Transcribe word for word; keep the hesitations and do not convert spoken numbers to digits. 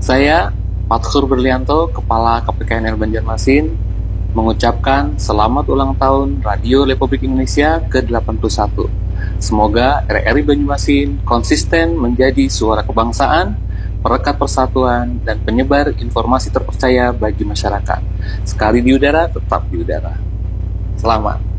Saya, Fathur Berlianto, Kepala K P K N R Banjarmasin, mengucapkan selamat ulang tahun Radio Republik Indonesia ke delapan puluh satu. Semoga R R I Banjarmasin konsisten menjadi suara kebangsaan, perekat persatuan, dan penyebar informasi terpercaya bagi masyarakat. Sekali di udara, tetap di udara. Selamat.